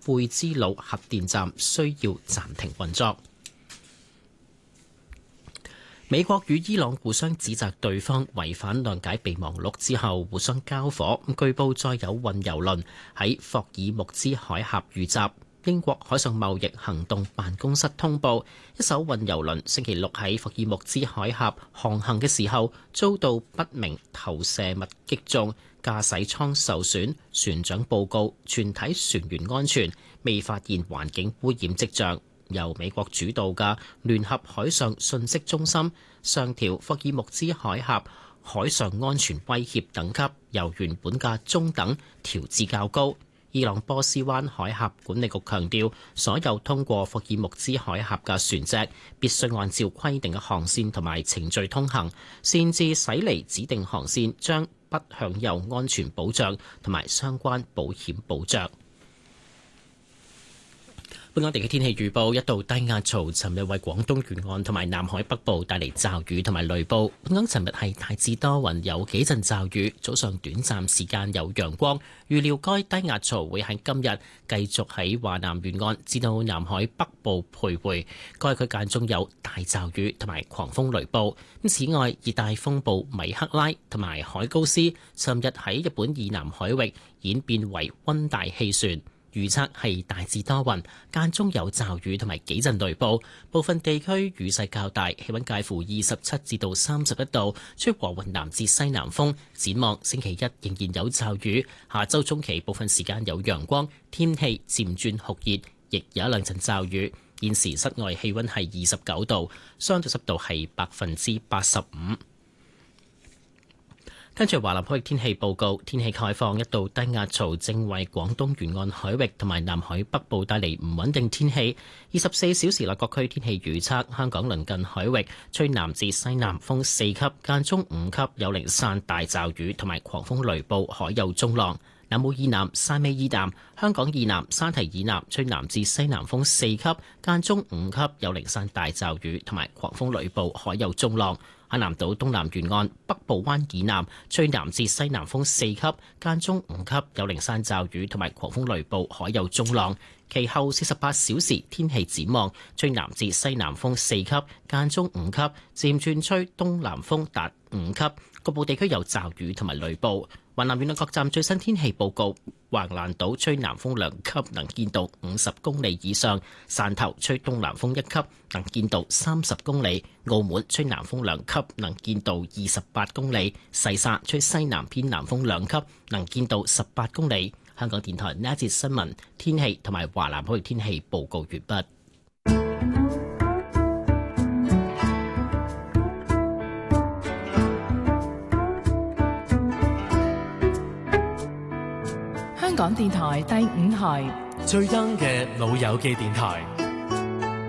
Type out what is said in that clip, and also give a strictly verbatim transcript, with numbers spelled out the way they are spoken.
貝茲魯核電站需要暫停運作。美國與伊朗互相指責對方違反諒解備忘錄之後，互相交火。據報再有運油輪喺霍爾木茲海峽遇襲。英國海上貿易行動辦公室通報，一艘運油輪星期六喺霍爾木茲海峽航行嘅時候，遭到不明投射物擊中，駕駛艙受損，船長報告全體船員安全，未發現環境污染跡象。由美國主導嘅聯合海上信息中心上調霍爾木茲海峽海上安全威脅等級，由原本嘅中等調至較高。伊朗波斯灣海峽管理局強調，所有通過霍爾木茲海峽嘅船隻必須按照規定嘅航線同埋程序通行，擅自駛離指定航線將不享有安全保障同埋相關保險保障。本港地區天氣預報，一道低壓槽尋日為廣東沿岸同埋南海北部帶嚟驟雨同埋雷暴。本港尋日係大致多雲，有幾陣驟雨，早上短暫時間有陽光。預料該低壓槽會喺今日繼續喺華南沿岸至到南海北部徘徊，該區間中有大驟雨同埋狂風雷暴。此外，熱帶風暴米克拉同埋海高斯尋日喺日本以南海域演變為溫帶氣旋。預測係大致多雲，間中有驟雨同埋幾陣雷暴，部分地區雨勢較大，氣溫介乎二十七至到三十一度，吹和緩南至西南風。展望星期一仍然有驟雨，下周中期部分時間有陽光，天氣漸轉酷熱，亦有一兩陣驟雨。現時室外氣溫係二十九度，相對濕度係百分之八十五。跟住華南海域天氣報告，天氣概況，一道低壓槽正為廣東沿岸海域同埋南海北部帶嚟唔穩定天氣。二十四小時內各區天氣預測，香港鄰近海域吹南至西南風四級，間中五級，有零散大驟雨同埋狂風雷暴，海有中浪。南澳以南、汕尾以南、香港以南、沙堤以南吹南至西南風四級，間中五級，有零散大驟雨同埋狂風雷暴，海有中浪。海南島東南沿岸、北部灣以南吹南至西南風四級，間中五級，有零散驟雨同埋狂風雷暴，海有中浪。其後四十八小時天氣展望，吹南至西南風四級，間中五級，漸轉吹東南風達五級，局部地區有驟雨同埋雷暴。華南沿岸各站最新天氣報告：橫瀾島吹南風兩級，能見度五十公里以上；汕頭吹東南風一級，能見度三十公里；澳門吹南風兩級，能見度二十八公里；西沙吹西南偏南風兩級，能見度十八公里。香港電台呢一節新聞天氣同埋華南海域天氣報告完畢。 香港電台第五台最 young 嘅老友記電台。